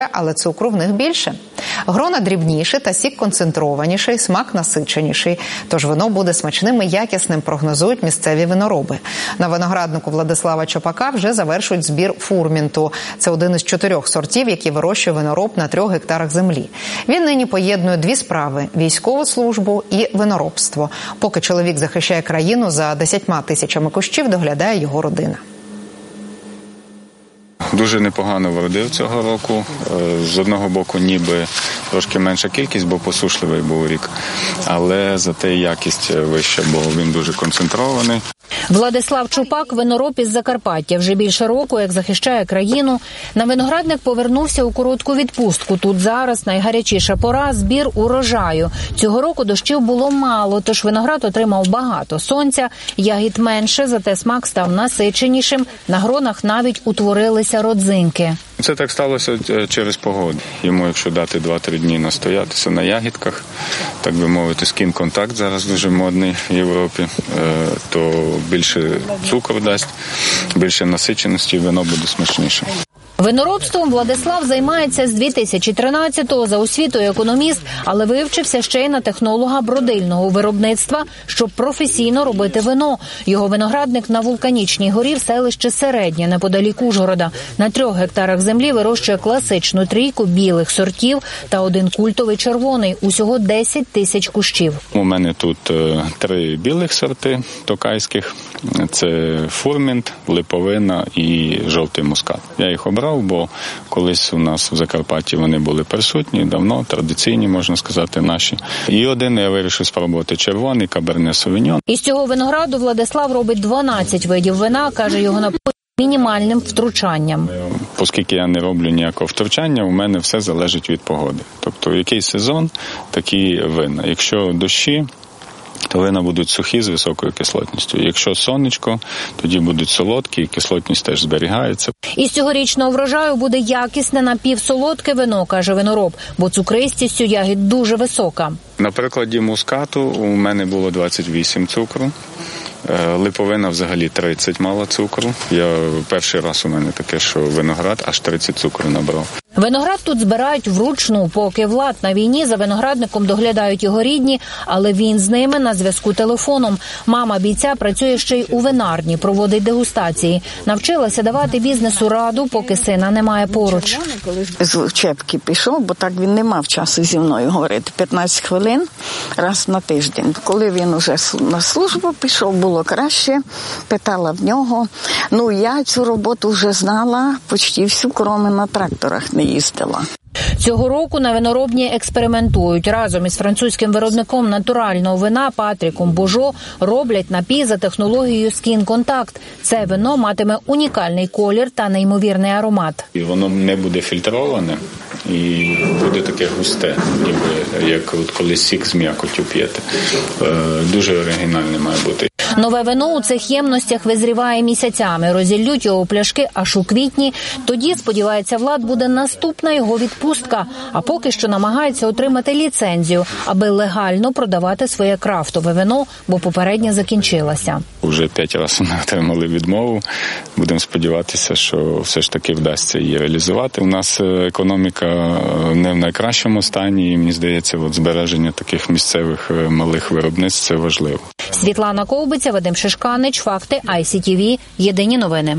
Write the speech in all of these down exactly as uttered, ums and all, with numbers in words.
але цукру в них більше. Грона дрібніші та сік концентрованіший, смак насиченіший. Тож вино буде смачним і якісним, прогнозують місцеві винороби. На винограднику Владислава Чопака вже завершують збір фурмінту. Це один із чотирьох сортів, які вирощує винороб на трьох гектарах землі. Він нині поєднує дві справи – військову службу і виноробство. Поки чоловік захищає країну, за десятьма тисячами кущів доглядає його родина. Дуже непогано вродив цього року. З одного боку ніби трошки менша кількість, бо посушливий був рік. Але зате якість вища, бо він дуже концентрований. Владислав Чупак – винороб із Закарпаття. Вже більше року, як захищає країну. На виноградник повернувся у коротку відпустку. Тут зараз найгарячіша пора – збір урожаю. Цього року дощів було мало, тож виноград отримав багато сонця. Ягід менше, зате смак став насиченішим. На гронах навіть утворилися родзинки. Це так сталося через погоду. Йому, якщо дати два-три дні настоятися на ягідках, так би мовити, скін-контакт зараз дуже модний в Європі, то більше цукру дасть, більше насиченості, вино буде смачніше. Виноробством Владислав займається з дві тисячі тринадцятого, за освітою економіст, але вивчився ще й на технолога бродильного виробництва, щоб професійно робити вино. Його виноградник на Вулканічній горі в селищі Середнє, неподалік Ужгорода. На трьох гектарах землі вирощує класичну трійку білих сортів та один культовий червоний. Усього десять тисяч кущів. У мене тут три білих сорти токайських. Це фурмінт, липовина і жовтий мускат. Я їх обрав, бо колись у нас в Закарпатті вони були присутні, давно, традиційні, можна сказати, наші. І один я вирішив спробувати червоний, каберне совіньон. Із цього винограду Владислав робить дванадцять видів вина, каже, його напій мінімальним втручанням. Оскільки я не роблю ніякого втручання, у мене все залежить від погоди. Тобто, який сезон, такі вина. Якщо дощі, то вина будуть сухі з високою кислотністю. Якщо сонечко, тоді будуть солодкі, і кислотність теж зберігається. Із цьогорічного врожаю буде якісне напівсолодке вино, каже винороб, бо цукристість у ягід дуже висока. На прикладі мускату у мене було двадцять вісім цукру. Липовина взагалі тридцять мала цукру. Я перший раз у мене таке, що виноград аж тридцять цукру набрав. Виноград тут збирають вручну, поки Влад на війні за виноградником доглядають його рідні, але він з ними на зв'язку телефоном. Мама бійця працює ще й у винарні, проводить дегустації. Навчилася давати бізнесу раду, поки сина немає поруч. З учебки пішов, бо так він не мав часу зі мною говорити. п'ятнадцять хвилин раз на тиждень. Коли він уже на службу пішов, було краще, питала в нього. Ну, я цю роботу вже знала почти всю, кроме на тракторах не їздила. Цього року на виноробні експериментують. Разом із французьким виробником натурального вина Патріком Божо роблять напій за технологією Skin Contact. Це вино матиме унікальний колір та неймовірний аромат. І воно не буде фільтроване і буде таке густе, ніби як от коли сік з м'якоттю п'єте. Дуже оригінальне має бути. Нове вино у цих ємностях визріває місяцями. Розіллють його у пляшки аж у квітні. Тоді, сподівається Влад, буде наступна його відпустка. А поки що намагається отримати ліцензію, аби легально продавати своє крафтове вино, бо попередня закінчилася. Уже п'ять разів ми отримали відмову. Будемо сподіватися, що все ж таки вдасться її реалізувати. У нас економіка не в найкращому стані, і мені здається, от збереження таких місцевих малих виробництв – це важливо. Світлана Ковбиця, Вадим Шишканич, Факти, ай сі ті ві, Єдині новини.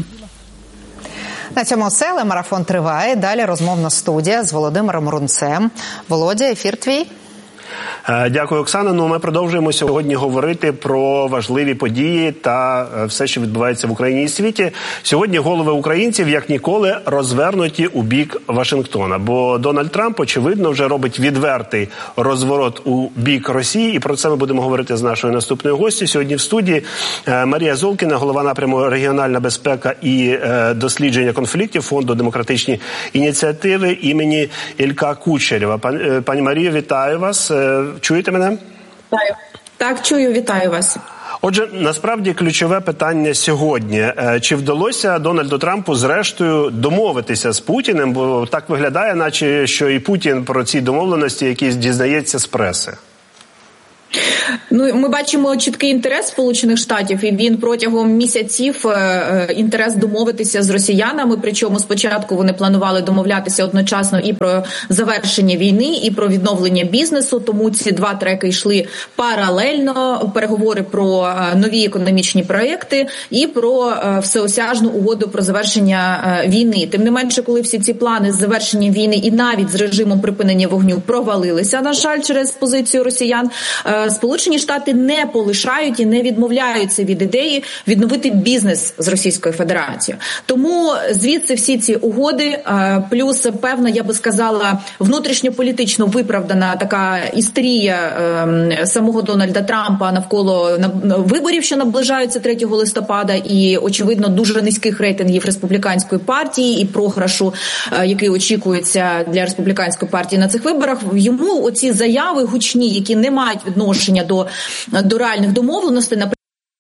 На цьому все, але марафон триває. Далі розмовна студія з Володимиром Рунцем. Володя, ефір твій. Дякую, Оксана. Ну, ми продовжуємо сьогодні говорити про важливі події та все, що відбувається в Україні і світі. Сьогодні голови українців, як ніколи, розвернуті у бік Вашингтона. Бо Дональд Трамп, очевидно, вже робить відвертий розворот у бік Росії. І про це ми будемо говорити з нашою наступною гостю. Сьогодні в студії Марія Золкіна, голова напряму «Регіональна безпека і дослідження конфліктів» Фонду демократичні ініціативи імені Ілька Кучерєва. Пані Марію, вітаю вас. Чуєте мене? Вітаю. Так, чую, вітаю вас. Отже, насправді ключове питання сьогодні. Чи вдалося Дональду Трампу зрештою домовитися з Путіним? Бо так виглядає, наче що і Путін про ці домовленості якісь дізнається з преси. Ну, ми бачимо чіткий інтерес Сполучених Штатів, і він протягом місяців е, інтерес домовитися з росіянами. Причому спочатку вони планували домовлятися одночасно і про завершення війни, і про відновлення бізнесу. Тому ці два треки йшли паралельно. Переговори про е, нові економічні проекти і про е, всеосяжну угоду про завершення е, війни. Тим не менше, коли всі ці плани з завершення війни і навіть з режимом припинення вогню провалилися, на жаль, через позицію росіян, е, Сполучені Штати не полишають і не відмовляються від ідеї відновити бізнес з Російською Федерацією. Тому звідси всі ці угоди, плюс певна, я би сказала, внутрішньополітично виправдана така істерія самого Дональда Трампа навколо виборів, що наближаються третього листопада, і, очевидно, дуже низьких рейтингів республіканської партії і програшу, який очікується для республіканської партії на цих виборах. Йому оці заяви гучні, які не мають відношення до, до реальних домовленостей, наприклад,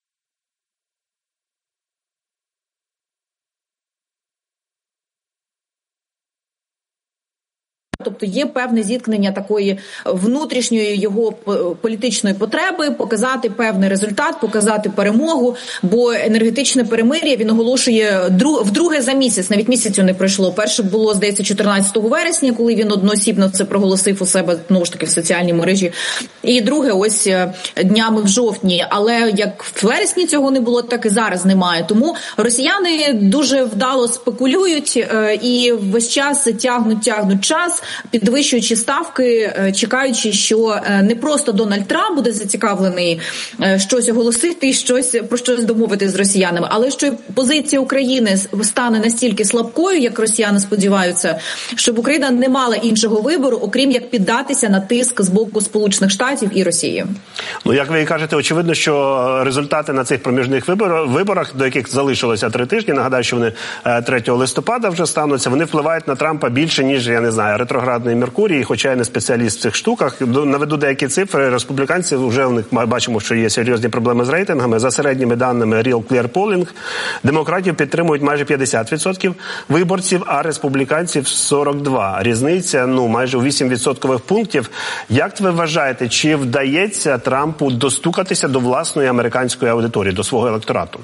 тобто є певне зіткнення такої внутрішньої його політичної потреби показати певний результат, показати перемогу, бо енергетичне перемир'я він оголошує вдруге за місяць, навіть місяцю не пройшло. Перше було, здається, чотирнадцятого вересня, коли він одноосібно це проголосив у себе, знову ж таки, в соціальній мережі. І друге ось днями в жовтні. Але як в вересні цього не було, так і зараз немає. Тому росіяни дуже вдало спекулюють і весь час тягнуть, тягнуть час, підвищуючи ставки, чекаючи, що не просто Дональд Трамп буде зацікавлений щось оголосити, щось про щось домовити з росіянами, але що і позиція України стане настільки слабкою, як росіяни сподіваються, щоб Україна не мала іншого вибору, окрім як піддатися на тиск з боку Сполучених Штатів і Росії. Ну, як ви кажете, очевидно, що результати на цих проміжних виборах, до яких залишилося три тижні, нагадаю, що вони третього листопада вже стануться, вони впливають на Трампа більше, ніж, я не знаю, ретроградний Меркурій, хоча я не спеціаліст в цих штуках. Наведу деякі цифри. Республіканці, вже у них бачимо, що є серйозні проблеми з рейтингами. За середніми даними Real Clear Polling, демократів підтримують майже п'ятдесят відсотків виборців, а республіканців сорок два. Різниця, ну, майже у вісім відсоткових пунктів. Як ви вважаєте, чи вдається Трампу достукатися до власної американської аудиторії, до свого електорату?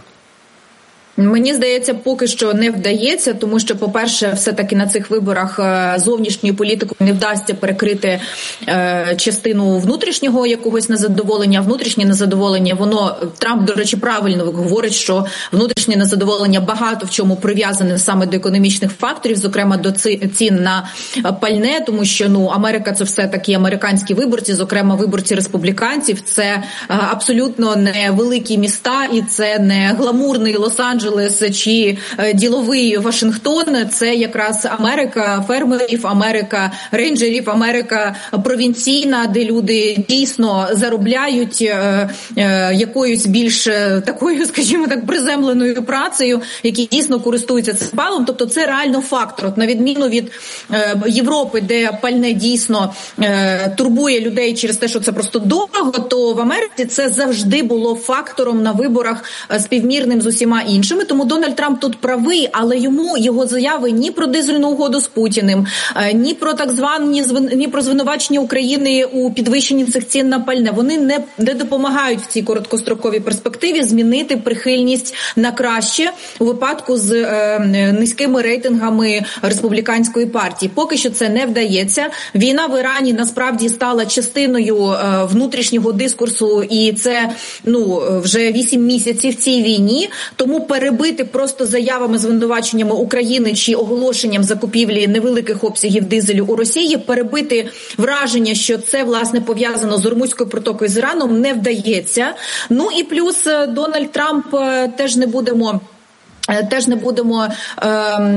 Мені здається, поки що не вдається, тому що, по-перше, все-таки на цих виборах зовнішньою політикою не вдасться перекрити е, частину внутрішнього якогось незадоволення. Внутрішнє незадоволення, воно, Трамп, до речі, правильно говорить, що внутрішнє незадоволення багато в чому прив'язане саме до економічних факторів, зокрема до цін на пальне, тому що, ну, Америка – це все-таки американські виборці, зокрема виборці республіканців, це е, абсолютно не великі міста і це не гламурний Лос-Анджелес чи діловий Вашингтон, це якраз Америка фермерів, Америка рейнджерів, Америка провінційна, де люди дійсно заробляють е, е, якоюсь більш такою, скажімо так, приземленою працею, які дійсно користуються цим палом. Тобто це реально фактор. От на відміну від е, Європи, де пальне дійсно е, турбує людей через те, що це просто дорого, то в Америці це завжди було фактором на виборах співмірним з усіма іншими. Тому Дональд Трамп тут правий, але йому його заяви ні про дизельну угоду з Путіним, ні про так звані ні про звинувачення України у підвищенні цих цін на пальне, вони не, не допомагають в цій короткостроковій перспективі змінити прихильність на краще у випадку з е, низькими рейтингами республіканської партії. Поки що це не вдається. Війна в Ірані насправді стала частиною е, внутрішнього дискурсу, і це, ну, вже вісім місяців в цій війні. Тому перебити просто заявами, звинуваченнями України чи оголошенням закупівлі невеликих обсягів дизелю у Росії, перебити враження, що це, власне, пов'язано з Ормузькою протокою з Іраном, не вдається. Ну і плюс Дональд Трамп, теж не будемо... Теж не будемо е,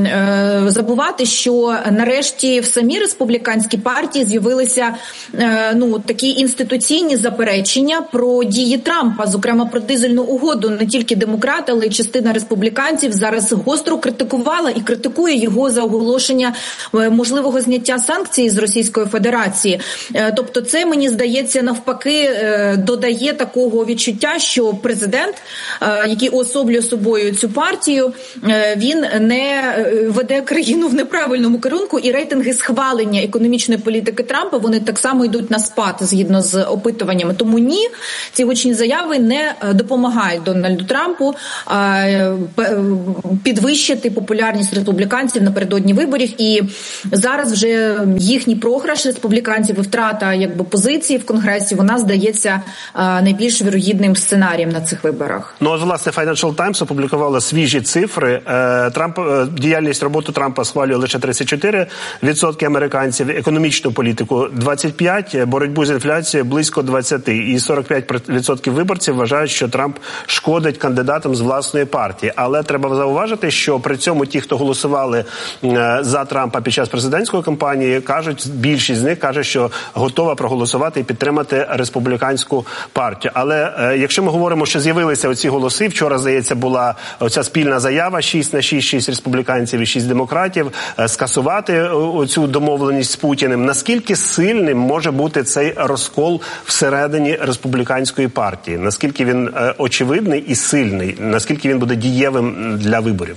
е, забувати, що нарешті в самій республіканській партії з'явилися е, ну, такі інституційні заперечення про дії Трампа, зокрема про дизельну угоду. Не тільки демократи, але й частина республіканців зараз гостро критикувала і критикує його за оголошення е, можливого зняття санкцій з Російської Федерації. Е, тобто це, мені здається, навпаки е, додає такого відчуття, що президент, е, який уособлює собою цю партію, думаю, він не веде країну в неправильному керунку, і рейтинги схвалення економічної політики Трампа, вони так само йдуть на спад згідно з опитуваннями. Тому ні, ці гучні заяви не допомагають Дональду Трампу підвищити популярність республіканців напередодні виборів. І зараз вже їхній програш республіканців і втрата якби позиції в Конгресі, вона здається найбільш вірогідним сценарієм на цих виборах. Ну, от, власне, Financial Times опублікувала свіжі цифри. Трамп, діяльність роботи Трампа схвалює лише тридцять чотири відсотки американців, економічну політику двадцять п'ять відсотків, боротьбу з інфляцією близько двадцять відсотків. І сорок п'ять відсотків виборців вважають, що Трамп шкодить кандидатам з власної партії. Але треба зауважити, що при цьому ті, хто голосували за Трампа під час президентської кампанії, кажуть, більшість з них каже, що готова проголосувати і підтримати республіканську партію. Але е, якщо ми говоримо, що з'явилися оці голоси, вчора, здається, була оця спільна заява шість на шість, шість республіканців і шість демократів, е, скасувати оцю домовленість з Путіним. Наскільки сильним може бути цей розкол всередині республіканської партії? Наскільки він е, очевидний і сильний? Наскільки він буде дієвим для виборів?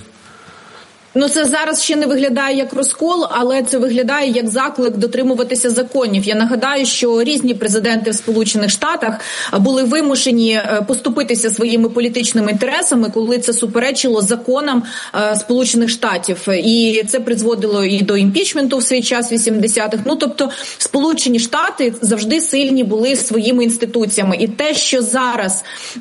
Ну, це зараз ще не виглядає як розкол, але це виглядає як заклик дотримуватися законів. Я нагадаю, що різні президенти в Сполучених Штатах були вимушені поступитися своїми політичними інтересами, коли це суперечило законам Сполучених Штатів. І це призводило і до імпічменту в свій час вісімдесятих. Ну, тобто, Сполучені Штати завжди сильні були своїми інституціями. І те, що зараз,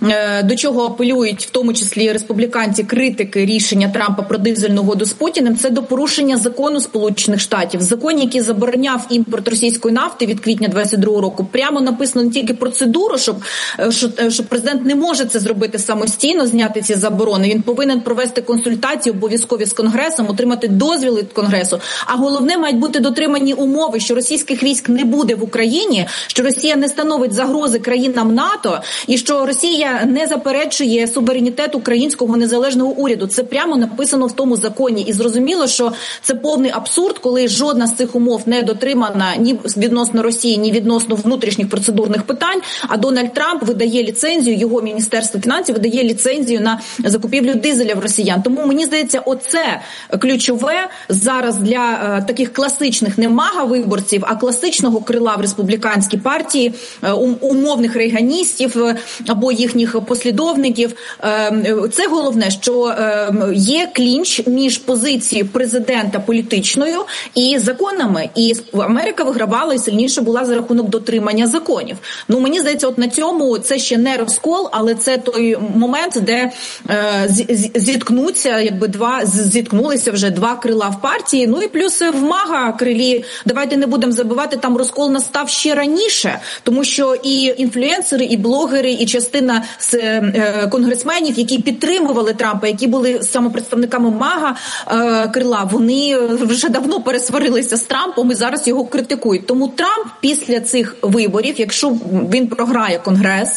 до чого апелюють, в тому числі республіканці, критики рішення Трампа про дизельну угоду з Путіним, це до порушення закону Сполучених Штатів. Закон, який забороняв імпорт російської нафти від квітня двадцять другого року, прямо написано не тільки процедуру, щоб, що, що президент не може це зробити самостійно, зняти ці заборони. Він повинен провести консультації обов'язкові з Конгресом, отримати дозвіл від Конгресу. А головне, мають бути дотримані умови, що російських військ не буде в Україні, що Росія не становить загрози країнам НАТО і що Росія не заперечує суверенітет українського незалежного уряду. Це прямо написано в тому законі. І зрозуміло, що це повний абсурд, коли жодна з цих умов не дотримана ні відносно Росії, ні відносно внутрішніх процедурних питань, а Дональд Трамп видає ліцензію, його Міністерство фінансів видає ліцензію на закупівлю дизеля в росіян. Тому, мені здається, оце ключове зараз для е, таких класичних не мага-виборців, а класичного крила в республіканській партії, е, умовних рейганістів е, або їхніх послідовників. Е, це головне, що е, є клінч між позицією президента політичною і законами. І Америка вигравала і сильніше була за рахунок дотримання законів. Ну, мені здається, от на цьому це ще не розкол, але це той момент, де е, зіткнуться, якби два, зіткнулися вже два крила в партії. Ну і плюс в мага-крилі, давайте не будемо забувати, там розкол настав ще раніше, тому що і інфлюенсери, і блогери, і частина з е, конгресменів, які підтримували Трампа, які були самопредставниками мага, крила, вони вже давно пересварилися з Трампом і зараз його критикують. Тому Трамп після цих виборів, якщо він програє Конгрес,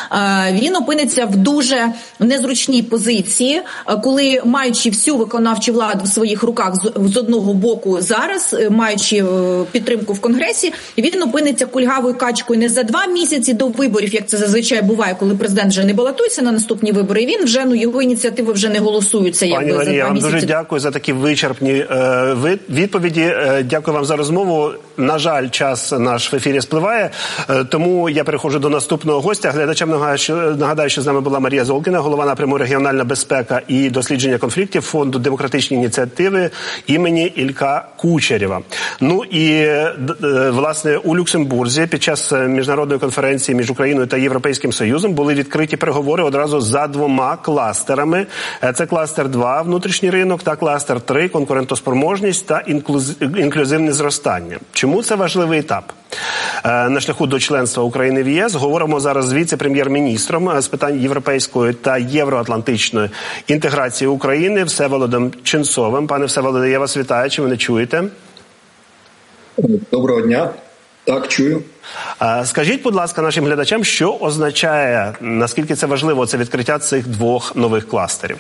він опиниться в дуже незручній позиції, коли, маючи всю виконавчу владу в своїх руках з одного боку зараз, маючи підтримку в Конгресі, він опиниться кульгавою качкою не за два місяці до виборів, як це зазвичай буває, коли президент вже не балотується на наступні вибори, і він вже, ну, його ініціативи вже не голосуються. Пані Марія, вам дуже дякую за такі вичерпні е, відповіді. Е, дякую вам за розмову. На жаль, час наш в ефірі спливає, е, тому я переходжу до наступного гостя. Глядачам нагадаю, що, нагадаю, що з нами була Марія Золкіна, голова напряму регіональна безпека і дослідження конфліктів Фонду демократичні ініціативи імені Ілька Кучерєва. Ну і, е, власне, у Люксембурзі під час міжнародної конференції між Україною та Європейським Союзом були відкриті переговори одразу за двома кластерами. Це кластер два – внутрішній ринок, та кластер три – конкурентоспроможність та інклюзивне зростання. Чому це важливий етап на шляху до членства України в ЄС? Говоримо зараз з віце-прем'єр-міністром з питань європейської та євроатлантичної інтеграції України Всеволодом Чинцовим. Пане Всеволоде, я вас вітаю. Чи ви не чуєте? Доброго дня. Так, чую. Скажіть, будь ласка, нашим глядачам, що означає, наскільки це важливо, це відкриття цих двох нових кластерів?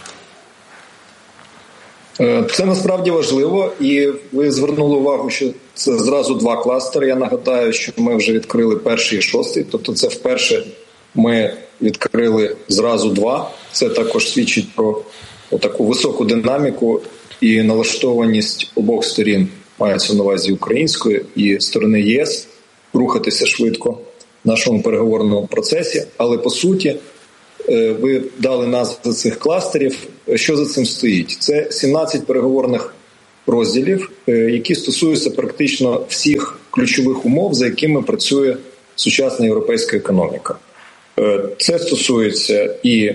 Це насправді важливо, і ви звернули увагу, що це зразу два кластери. Я нагадаю, що ми вже відкрили перший і шостий, тобто це вперше ми відкрили зразу два. Це також свідчить про таку високу динаміку і налаштованість обох сторін, мається на увазі української і сторони ЄС, рухатися швидко в нашому переговорному процесі. Але по суті, ви дали назви цих кластерів. Що за цим стоїть? Це сімнадцять переговорних розділів, які стосуються практично всіх ключових умов, за якими працює сучасна європейська економіка. Це стосується і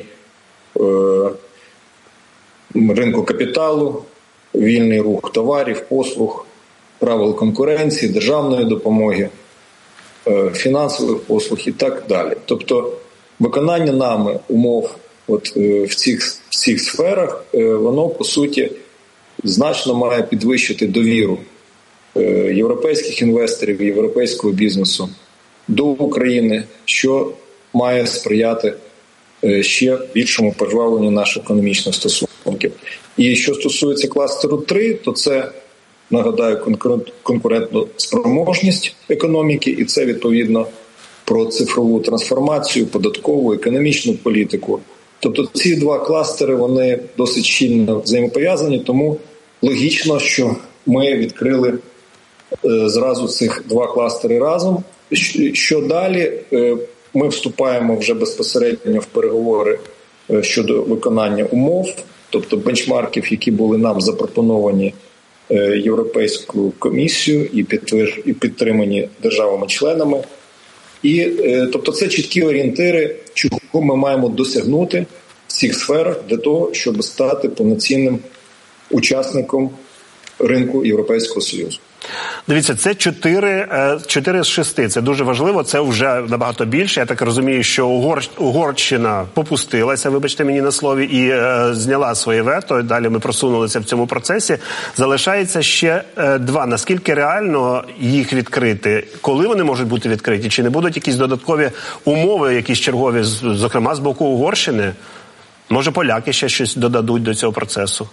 ринку капіталу, вільний рух товарів, послуг, правил конкуренції, державної допомоги, фінансових послуг і так далі. Тобто виконання нами умов от, в, цих, в цих сферах, воно, по суті, значно має підвищити довіру європейських інвесторів, європейського бізнесу до України, що має сприяти ще більшому пожвавленню наших економічних стосунків. І що стосується кластеру три, то це, нагадаю, конкурентну спроможність економіки, і це, відповідно, про цифрову трансформацію, податкову, економічну політику. Тобто ці два кластери, вони досить щільно взаємопов'язані, тому логічно, що ми відкрили зразу цих два кластери разом. Що далі? Ми вступаємо вже безпосередньо в переговори щодо виконання умов, тобто бенчмарків, які були нам запропоновані Європейською комісією і підтримані державами-членами. І, тобто це чіткі орієнтири, чого ми маємо досягнути в цих сферах для того, щоб стати повноцінним учасником ринку Європейського Союзу. Дивіться, це чотири, чотири з шести. Це дуже важливо, це вже набагато більше. Я так розумію, що Угор... Угорщина попустилася, вибачте мені на слові, і е, зняла своє вето. Далі ми просунулися в цьому процесі. Залишається ще е, два. Наскільки реально їх відкрити? Коли вони можуть бути відкриті? Чи не будуть якісь додаткові умови, якісь чергові, зокрема з боку Угорщини? Може, поляки ще щось додадуть до цього процесу?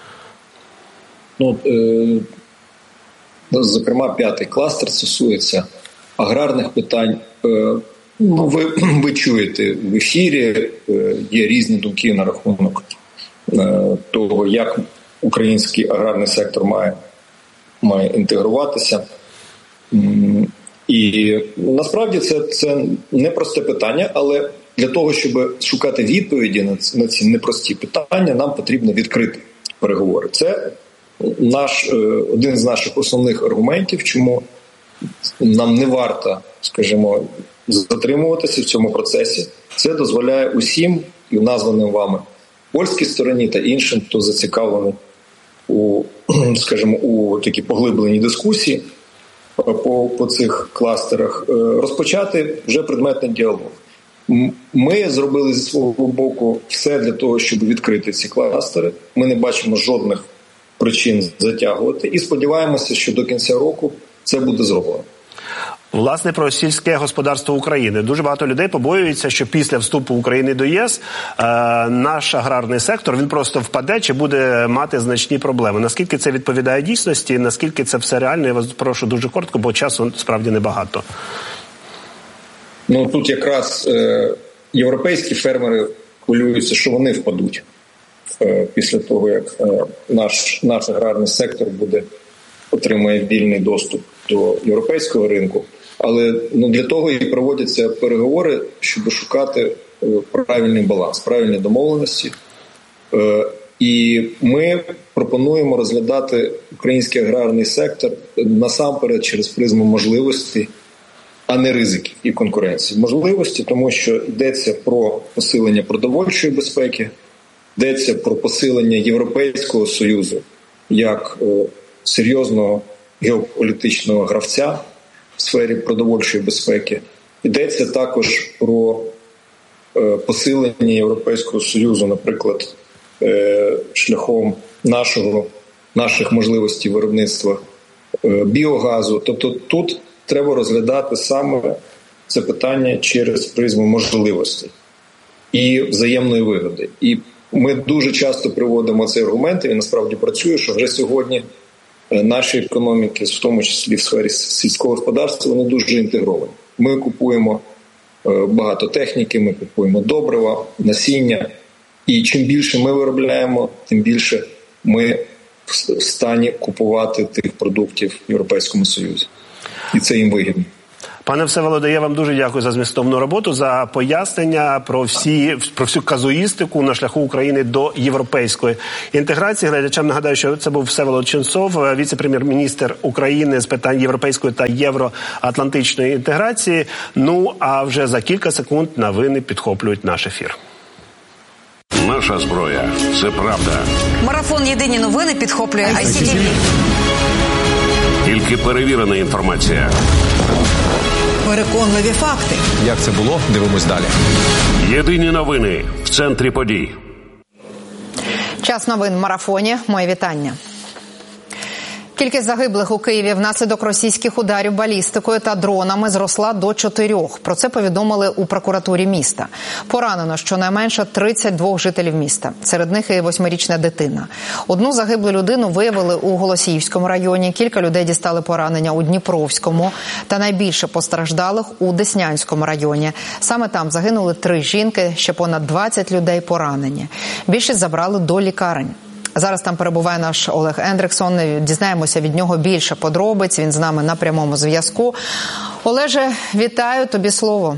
Ну, е... Зокрема, п'ятий кластер стосується аграрних питань. Ну, ви, ви чуєте в ефірі, є різні думки на рахунок того, як український аграрний сектор має, має інтегруватися. І насправді це, це непросте питання, але для того, щоб шукати відповіді на, на ці непрості питання, нам потрібно відкрити переговори. Це Наш, один з наших основних аргументів, чому нам не варто, скажімо, затримуватися в цьому процесі. Це дозволяє усім, і названим вами, польській стороні та іншим, хто зацікавлений у, скажімо, у такій поглибленій дискусії по, по цих кластерах, розпочати вже предметний діалог. Ми зробили зі свого боку все для того, щоб відкрити ці кластери. Ми не бачимо жодних причин затягувати і сподіваємося, що до кінця року це буде зроблено. Власне, про сільське господарство України. Дуже багато людей побоюються, що після вступу України до ЄС е, наш аграрний сектор, він просто впаде чи буде мати значні проблеми. Наскільки це відповідає дійсності, наскільки це все реально? Я вас прошу дуже коротко, бо часу справді небагато. Ну, тут якраз е, європейські фермери хвилюються, що вони впадуть після того, як наш, наш аграрний сектор буде, отримає вільний доступ до європейського ринку. Але ну, для того і проводяться переговори, щоб шукати правильний баланс, правильні домовленості. І ми пропонуємо розглядати український аграрний сектор насамперед через призму можливостей, а не ризиків і конкуренції. Можливості, тому що йдеться про посилення продовольчої безпеки, йдеться про посилення Європейського Союзу як е, серйозного геополітичного гравця в сфері продовольчої безпеки. Йдеться також про е, посилення Європейського Союзу, наприклад, е, шляхом нашого, наших можливостей виробництва е, біогазу. Тобто тут треба розглядати саме це питання через призму можливостей і взаємної вигоди. І ми дуже часто приводимо цей аргумент, і він насправді працює, що вже сьогодні наші економіки, в тому числі в сфері сільського господарства, вони дуже інтегровані. Ми купуємо багато техніки, ми купуємо добрива, насіння, І чим більше ми виробляємо, тим більше ми в стані купувати тих продуктів в Європейському Союзі. І це їм вигідно. Пане Всеволоде, я вам дуже дякую за змістовну роботу, за пояснення про всі про всю казуїстику на шляху України до європейської інтеграції. Глядачам нагадаю, що це був Всеволод Ченцов, віце-прем'єр-міністр України з питань європейської та євроатлантичної інтеграції. Ну, а вже за кілька секунд новини підхоплюють наш ефір. Наша зброя – це правда. Марафон «Єдині новини» підхоплює ай сі ті ві. Тільки перевірена інформація. Переконливі факти. Як це було? Дивимось далі. Єдині новини в центрі подій. Час новин в марафоні. Моє вітання. Кількість загиблих у Києві внаслідок російських ударів балістикою та дронами зросла до чотирьох. Про це повідомили у прокуратурі міста. Поранено щонайменше тридцять два жителів міста. Серед них і восьмирічна дитина. Одну загиблу людину виявили у Голосіївському районі, кілька людей дістали поранення у Дніпровському та найбільше постраждалих у Деснянському районі. Саме там загинули три жінки, ще понад двадцять людей поранені. Більшість забрали до лікарень. Зараз там перебуває наш Олег Ендриксон. Дізнаємося від нього більше подробиць. Він з нами на прямому зв'язку. Олеже, вітаю, тобі слово.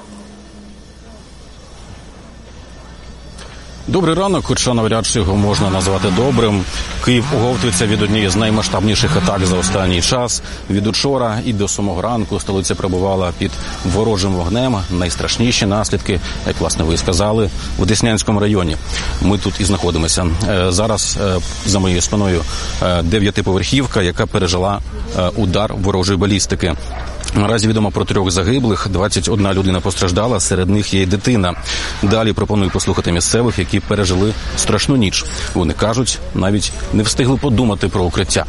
Добрий ранок, хоча навряд чи його можна назвати добрим. Київ оговтується від однієї з наймасштабніших атак за останній час. Від учора і до самого ранку столиця перебувала під ворожим вогнем. Найстрашніші наслідки, як, власне, ви сказали, у Деснянському районі. Ми тут і знаходимося. Зараз за моєю спиною дев'ятиповерхівка, яка пережила удар ворожої балістики. Наразі відомо про трьох загиблих, двадцять одна людина постраждала, серед них є й дитина. Далі пропоную послухати місцевих, які пережили страшну ніч. Вони кажуть, навіть не встигли подумати про укриття.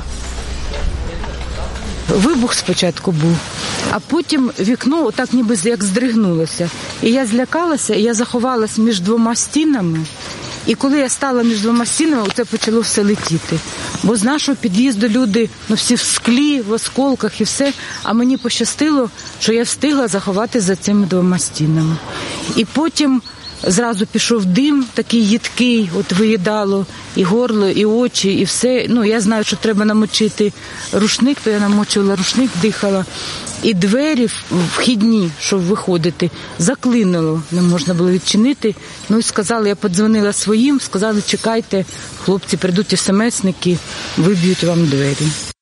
Вибух спочатку був, а потім вікно отак ніби як здригнулося. І я злякалася, і я заховалась між двома стінами. І коли я стала між двома стінами, це почало все летіти. Бо з нашого під'їзду люди, ну, всі в склі, в осколках і все. А мені пощастило, що я встигла заховати за цими двома стінами. І потім зразу пішов дим, такий їдкий, от виїдало і горло, і очі, і все. Ну, я знаю, що треба намочити рушник, то я намочила рушник, дихала. І двері вхідні, щоб виходити, заклинило, не можна було відчинити. Ну і сказали, я подзвонила своїм, сказали, чекайте, хлопці прийдуть смс-ники, виб'ють вам двері.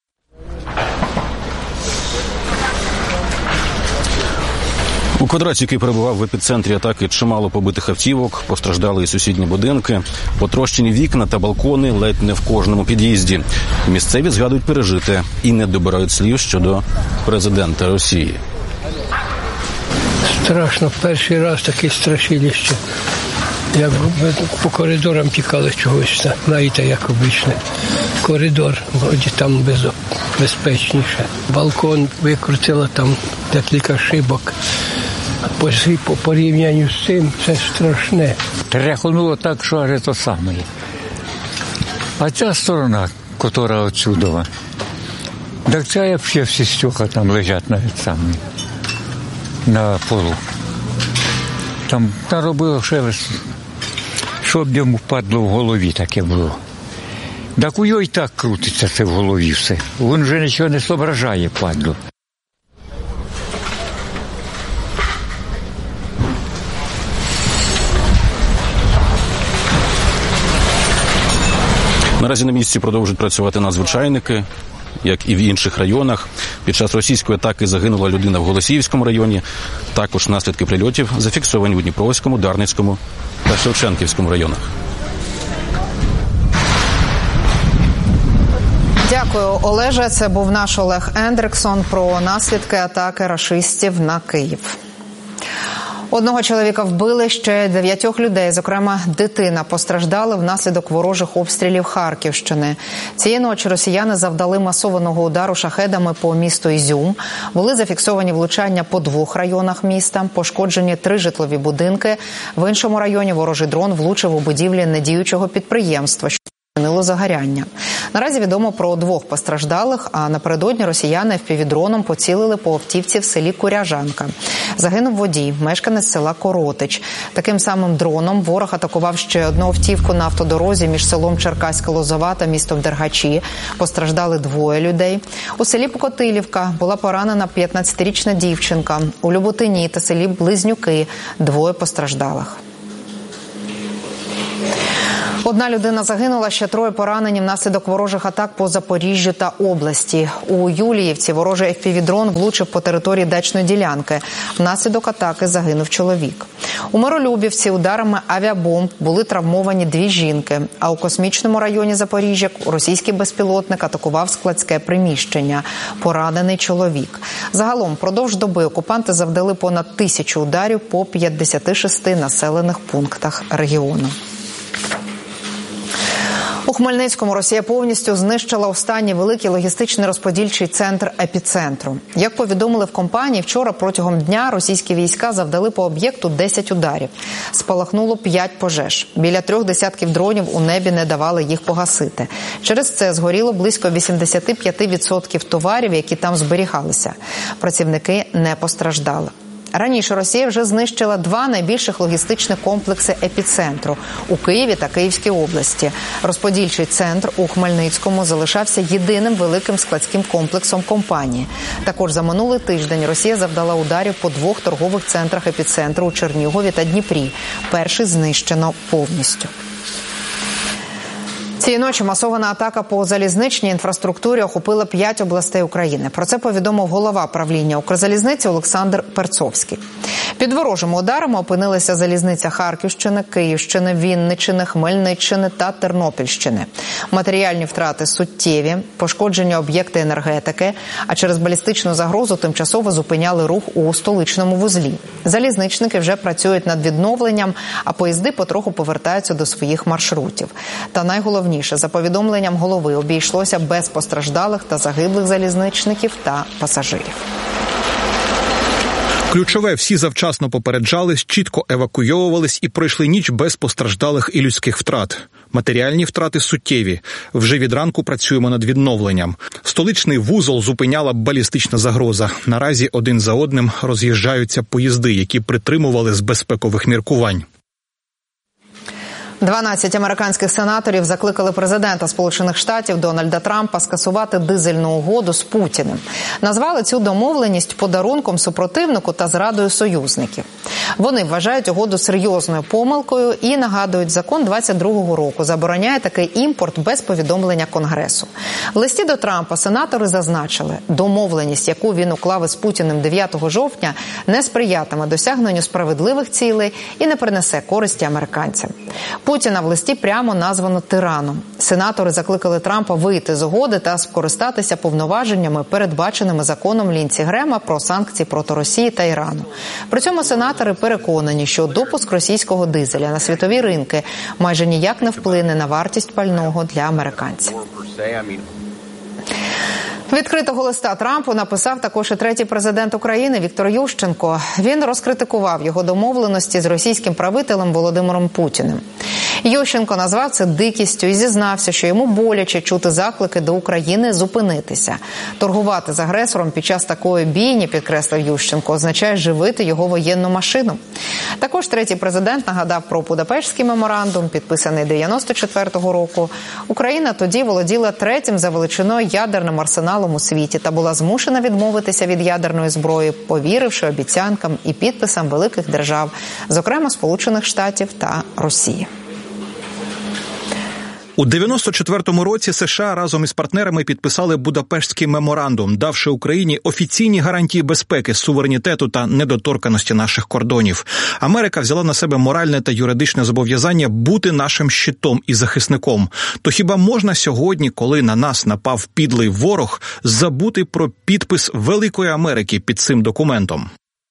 У квадраті, який перебував в епіцентрі атаки, чимало побитих автівок, постраждали і сусідні будинки, потрощені вікна та балкони ледь не в кожному під'їзді. Місцеві згадують пережите і не добирають слів щодо президента Росії. Страшно. Перший раз таке страшилище. Як по коридорам тікали чогось, знаєте, як обичне. Коридор, вроді там безпечніше. Балкон викрутило, там декілька шибок. По порівнянню з цим це страшне. Тряхнуло так, що аж то саме. А ця сторона, яка отсюда, так це взагалі всі стекла там лежать навіть самі на полу. Там наробило ще, щоб йому впадло в голові, таке було. Так у його і так крутиться це в голові все. Він вже нічого не зображає, падло. Наразі на місці продовжують працювати надзвичайники, як і в інших районах. Під час російської атаки загинула людина в Голосіївському районі. Також наслідки прильотів зафіксовані у Дніпровському, Дарницькому та Шевченківському районах. Дякую, Олеже. Це був наш Олег Ендриксон про наслідки атаки рашистів на Київ. Одного чоловіка вбили, ще дев'ятьох людей, зокрема дитина, постраждали внаслідок ворожих обстрілів Харківщини. Цієї ночі росіяни завдали масованого удару шахедами по місту Ізюм. Були зафіксовані влучання по двох районах міста, пошкоджені три житлові будинки. В іншому районі ворожий дрон влучив у будівлі недіючого підприємства. спричинило загоряння. Наразі відомо про двох постраждалих, а напередодні росіяни еф пі ві-дроном поцілили по автівці в селі Куряжанка. Загинув водій, мешканець села Коротич. Таким самим дроном ворог атакував ще одну автівку на автодорозі між селом Черкаська Лозова та містом Дергачі. Постраждали двоє людей. У селі Покотилівка була поранена п'ятнадцятирічна дівчинка. У Люботині та селі Близнюки двоє постраждалих. Одна людина загинула, ще троє поранені внаслідок ворожих атак по Запоріжжю та області. У Юліївці ворожий еф пі ві-дрон влучив по території дачної ділянки. Внаслідок атаки загинув чоловік. У Миролюбівці ударами авіабомб були травмовані дві жінки. А у Космічному районі Запоріжжя російський безпілотник атакував складське приміщення. Поранений чоловік. Загалом, впродовж доби окупанти завдали понад тисячу ударів по п'ятдесяти шести населених пунктах регіону. У Хмельницькому Росія повністю знищила останній великий логістичний розподільчий центр епіцентру. Як повідомили в компанії, вчора протягом дня російські війська завдали по об'єкту десять ударів. Спалахнуло п'ять пожеж. Біля трьох десятків дронів у небі не давали їх погасити. Через це згоріло близько вісімдесят п'ять відсотків товарів, які там зберігалися. Працівники не постраждали. Раніше Росія вже знищила два найбільших логістичних комплекси епіцентру – у Києві та Київській області. Розподільчий центр у Хмельницькому залишався єдиним великим складським комплексом компанії. Також за минулий тиждень Росія завдала ударів по двох торгових центрах епіцентру у Чернігові та Дніпрі. Перший знищено повністю. Цієї ночі масована атака по залізничній інфраструктурі охопила п'ять областей України. Про це повідомив голова правління Укрзалізниці Олександр Перцовський. Під ворожими ударами опинилися залізниця Харківщини, Київщини, Вінниччини, Хмельниччини та Тернопільщини. Матеріальні втрати суттєві, пошкоджені об'єкти енергетики, а через балістичну загрозу тимчасово зупиняли рух у столичному вузлі. Залізничники вже працюють над відновленням, а поїзди потроху повертаються до своїх маршрутів. Та найголовніше, за повідомленням голови, обійшлося без постраждалих та загиблих залізничників та пасажирів. Ключове, всі завчасно попереджались, чітко евакуйовувались і пройшли ніч без постраждалих і людських втрат. Матеріальні втрати суттєві. Вже від ранку працюємо над відновленням. Столичний вузол зупиняла балістична загроза. Наразі один за одним роз'їжджаються поїзди, які притримували з безпекових міркувань. дванадцять американських сенаторів закликали президента Сполучених Штатів Дональда Трампа скасувати дизельну угоду з Путіним. Назвали цю домовленість подарунком супротивнику та зрадою союзників. Вони вважають угоду серйозною помилкою і нагадують, закон двадцять другого року забороняє такий імпорт без повідомлення Конгресу. В листі до Трампа сенатори зазначили, домовленість, яку він уклав із Путіним дев'ятого жовтня, не сприятиме досягненню справедливих цілей і не принесе користі американцям. Путіна в листі прямо названо тираном. Сенатори закликали Трампа вийти з угоди та скористатися повноваженнями, передбаченими законом Лінці Грема про санкції проти Росії та Ірану. При цьому сенатори переконані, що допуск російського дизеля на світові ринки майже ніяк не вплине на вартість пального для американців. Відкритого листа Трампу написав також і третій президент України Віктор Ющенко. Він розкритикував його домовленості з російським правителем Володимиром Путіним. Ющенко назвав це дикістю і зізнався, що йому боляче чути заклики до України зупинитися. Торгувати з агресором під час такої бійні, підкреслив Ющенко, означає живити його воєнну машину. Також третій президент нагадав про Будапештський меморандум, підписаний дев'яносто четвертого року. Україна тоді володіла третім за величиною ядерним арсеналом у світі та була змушена відмовитися від ядерної зброї, повіривши обіцянкам і підписам великих держав, зокрема Сполучених Штатів та Росії. У дев'яносто четвертому році США разом із партнерами підписали Будапештський меморандум, давши Україні офіційні гарантії безпеки, суверенітету та недоторканості наших кордонів. Америка взяла на себе моральне та юридичне зобов'язання бути нашим щитом і захисником. То хіба можна сьогодні, коли на нас напав підлий ворог, забути про підпис Великої Америки під цим документом?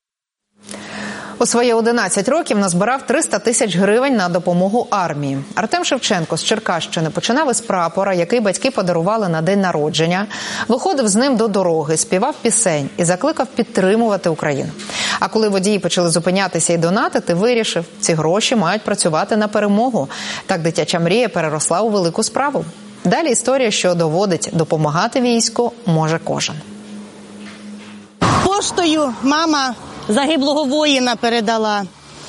У свої одинадцять років назбирав триста тисяч гривень на допомогу армії. Артем Шевченко з Черкащини починав із прапора, який батьки подарували на день народження, виходив з ним до дороги, співав пісень і закликав підтримувати Україну. А коли водії почали зупинятися і донатити, вирішив, ці гроші мають працювати на перемогу. Так дитяча мрія переросла у велику справу. Далі історія, що доводить, допомагати війську може кожен. Поштою мама загиблого воїна передала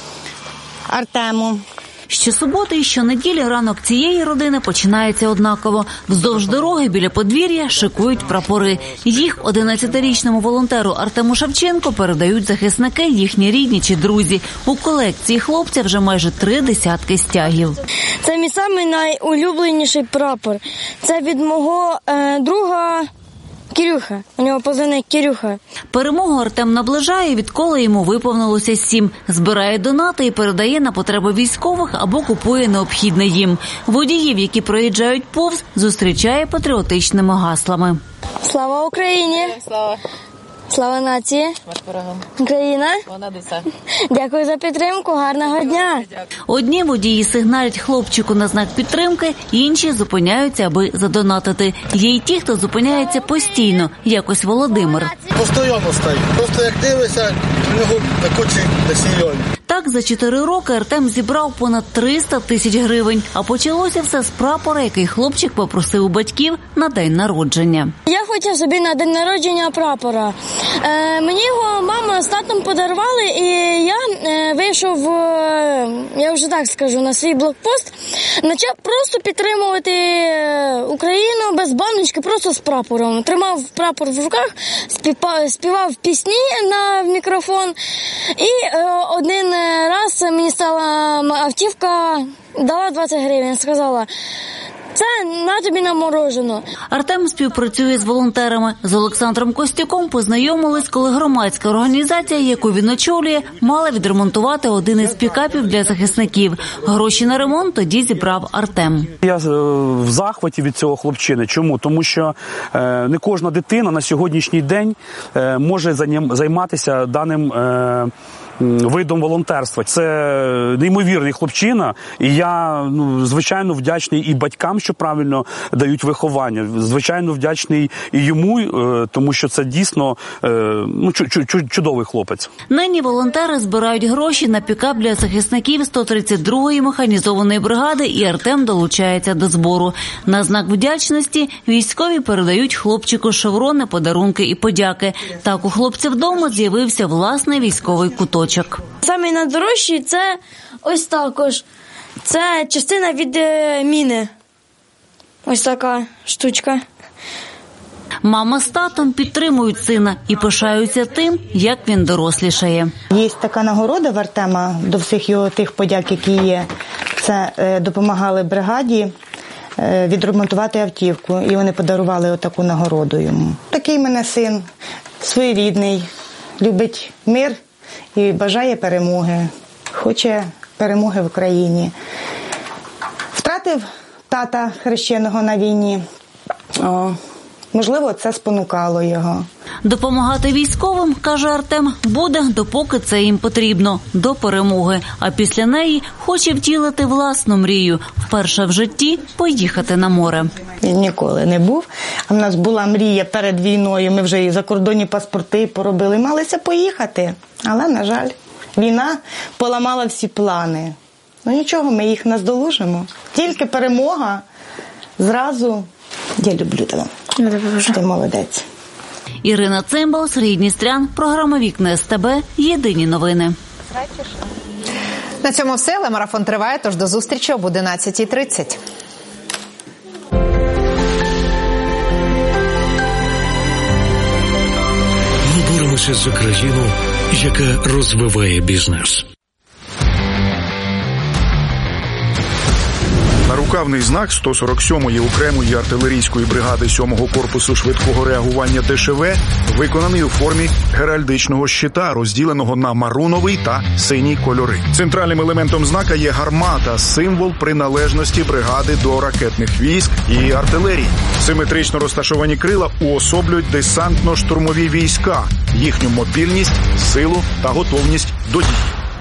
Артему. Щосуботи і щонеділі ранок цієї родини починається однаково. Вздовж дороги біля подвір'я шикують прапори. Їх одинадцятирічному волонтеру Артему Шевченко передають захисники, їхні рідні чи друзі. У колекції хлопця вже майже три десятки стягів. Це мій самий найулюбленіший прапор. Це від мого е, друга Кирюха. У нього позивний Кирюха. Перемогу Артем наближає, відколи йому виповнилося сім. Збирає донати і передає на потреби військових або купує необхідне їм. Водіїв, які проїжджають повз, зустрічає патріотичними гаслами. Слава Україні! Слава! Слава нації! Україна! Дякую за підтримку, гарного дня! Одні водії сигналять хлопчику на знак підтримки, інші зупиняються, аби задонатити. Є й ті, хто зупиняється постійно, якось Володимир. Постійно стою. Просто як дивишся, в нього кучі сільйон. Так, за чотири роки Артем зібрав понад триста тисяч гривень. А почалося все з прапора, який хлопчик попросив у батьків на день народження. Я хотів собі на день народження прапора. Е, мені його мама з татом подарували, і я е, вийшов, е, я вже так скажу, на свій блокпост. Почав просто підтримувати Україну без баночки, просто з прапором. Тримав прапор в руках, співав, співав пісні на мікрофон. І е, один раз мені стала автівка, дала двадцять гривень, сказала: це на тобі на морожену. Артем співпрацює з волонтерами. З Олександром Костюком познайомились, коли громадська організація, яку він очолює, мала відремонтувати один із пікапів для захисників. Гроші на ремонт тоді зібрав Артем. Я в захваті від цього хлопчини. Чому? Тому що не кожна дитина на сьогоднішній день може займатися даним видом волонтерства. Це неймовірний хлопчина, і я, ну, звичайно, вдячний і батькам, що правильно дають виховання. Звичайно, вдячний і йому, тому що це дійсно, ну, чудовий хлопець. Нині волонтери збирають гроші на пікап для захисників сто тридцять другої механізованої бригади, і Артем долучається до збору. На знак вдячності військові передають хлопчику шеврони, подарунки і подяки. Так у хлопця вдома з'явився власний військовий куточок. Самий найдорожчий – це ось також. Це частина від е, міни. Ось така штучка. Мама з татом підтримують сина і пишаються тим, як він дорослішає. Є така нагорода в Артема, до всіх його тих подяк, які є. Це е, допомагали бригаді е, відремонтувати автівку, і вони подарували отаку нагороду йому. Такий мене син, своєрідний, любить мир і бажає перемоги, хоче перемоги в Україні. Втратив тата хрещеного на війні. О, можливо, це спонукало його. Допомагати військовим, каже Артем, буде, допоки це їм потрібно, до перемоги. А після неї хоче втілити власну мрію – вперше в житті поїхати на море. Він ніколи не був. А в нас була мрія перед війною, ми вже і закордонні паспорти поробили, малися поїхати. Але, на жаль, війна поламала всі плани. Ну нічого, ми їх наздолужимо. Тільки перемога зразу. Я люблю тебе. Ти молодець. Ірина Цимбал, Сергій Дністрян, програма «Вікна СТБ», єдині новини. На цьому все, але марафон триває, тож до зустрічі об одинадцятій тридцять. Ми боремося за країну, яка розвиває бізнес. Нарукавний знак сто сорок сьомої окремої артилерійської бригади сьомого корпусу швидкого реагування ДШВ виконаний у формі геральдичного щита, розділеного на маруновий та синій кольори. Центральним елементом знака є гармата, символ приналежності бригади до ракетних військ і артилерії. Симетрично розташовані крила уособлюють десантно-штурмові війська, їхню мобільність, силу та готовність до дій.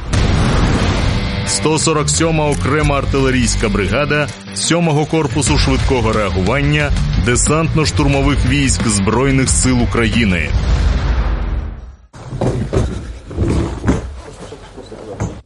сто сорок сьома окрема артилерійська бригада сьомого корпусу швидкого реагування десантно-штурмових військ Збройних сил України.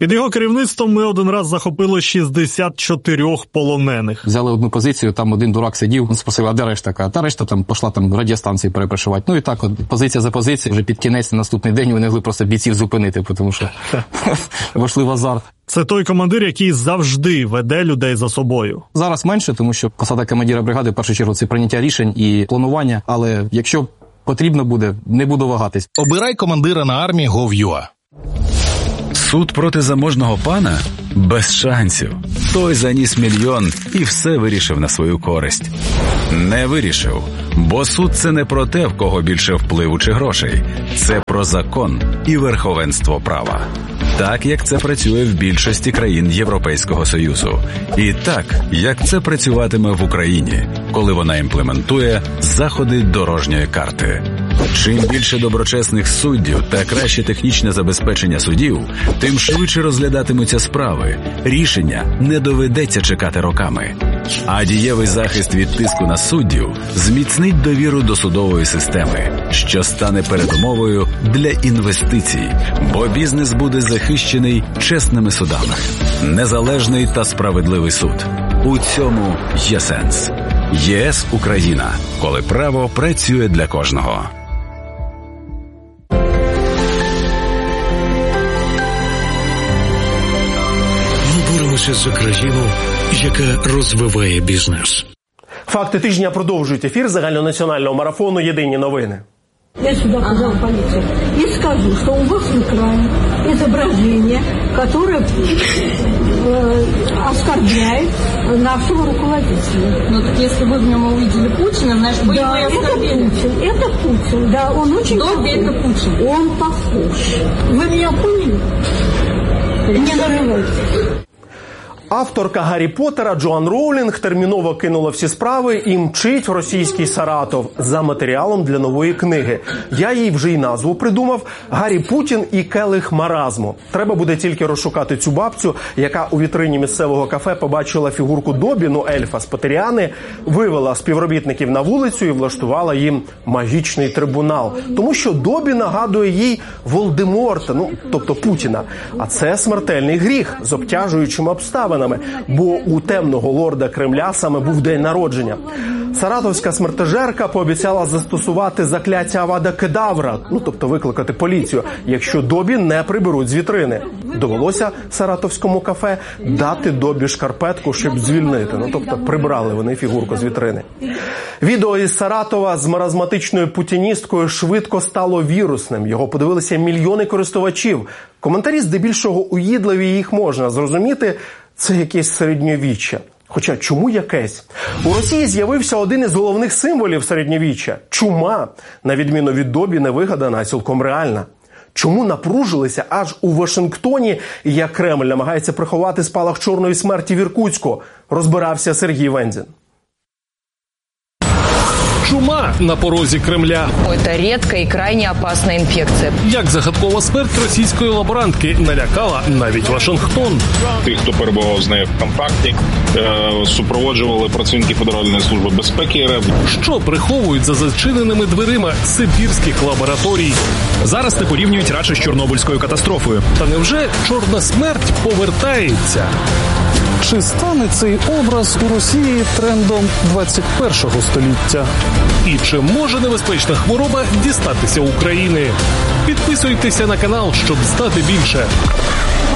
Під його керівництвом ми один раз захопили шістдесят чотири полонених. Взяли одну позицію, там один дурак сидів, він спросив, а де решта? Така, та решта там пішла там радіостанції перепрошувати. Ну і так, от, позиція за позицією, вже під кінець, на наступний день вони могли просто бійців зупинити, тому що вийшли в азарт. Це той командир, який завжди веде людей за собою. Зараз менше, тому що посада командира бригади, в першу чергу, це прийняття рішень і планування, але якщо потрібно буде, не буду вагатись. Обирай командира на армії точка гов точка ю а. Суд проти заможного пана? Без шансів. Той заніс мільйон і все вирішив на свою користь. Не вирішив. Бо суд – це не про те, в кого більше впливу чи грошей. Це про закон і верховенство права. Так, як це працює в більшості країн Європейського Союзу. І так, як це працюватиме в Україні, коли вона імплементує заходи дорожньої карти. Чим більше доброчесних суддів та краще технічне забезпечення судів, тим швидше розглядатимуться справи. Рішення не доведеться чекати роками. А дієвий захист від тиску на суддів зміцнить довіру до судової системи, що стане передумовою для інвестицій, бо бізнес буде захищений чесними судами. Незалежний та справедливий суд. У цьому є сенс. ЄС Україна. Коли право працює для кожного. Ми боремося за країну, яка розвиває бізнес. Факти тижня продовжують ефір загальнонаціонального марафону «Єдині новини». Я сюда позвал полицию и скажу, что у вас на экране изображение, которое э, оскорбляет нашего руководителя. Но так если вы в нем увидели Путина, значит, вы да, его оскорбили. Это Путин, это Путин, да, он очень похож. Это Путин. Он похож. Вы меня поняли? Не нарывайтесь. Авторка Гаррі Поттера Джоан Роулінг терміново кинула всі справи і мчить в російський Саратов за матеріалом для нової книги. Я їй вже й назву придумав – «Гаррі Путін і келих маразму». Треба буде тільки розшукати цю бабцю, яка у вітрині місцевого кафе побачила фігурку Добіну, ельфа з Потеріани, вивела співробітників на вулицю і влаштувала їм магічний трибунал. Тому що Добі нагадує їй Волдеморта, ну, тобто Путіна. А це смертельний гріх з обтяжуючими обставинами. Бо у темного лорда Кремля саме був день народження. Саратовська смертежерка пообіцяла застосувати закляття Авада Кедавра, ну тобто викликати поліцію, якщо Добі не приберуть з вітрини. Довелося саратовському кафе дати Добі шкарпетку, щоб звільнити, ну тобто прибрали вони фігурку з вітрини. Відео із Саратова з маразматичною путіністкою швидко стало вірусним. Його подивилися мільйони користувачів. Коментарі здебільшого уїдливі, їх можна зрозуміти. Це якесь середньовіччя. Хоча чому якесь? У Росії з'явився один із головних символів середньовіччя – чума. На відміну від Добі, не вигадана, а цілком реальна. Чому напружилися аж у Вашингтоні, як Кремль намагається приховати спалах чорної смерті в Іркутську, розбирався Сергій Вензін. Чума на порозі Кремля. Це рідка і крайне опасна інфекція. Як загадкова смерть російської лаборантки налякала навіть Вашингтон. Тих, хто перебував з нею в контакті, супроводжували працівники Федеральної служби безпеки РФ. Що приховують за зачиненими дверима сибірських лабораторій? Зараз не порівнюють радше з Чорнобильською катастрофою. Та невже чорна смерть повертається? Чи стане цей образ у Росії трендом двадцять першого століття? І чи може небезпечна хвороба дістатися України? Підписуйтеся на канал, щоб знати більше.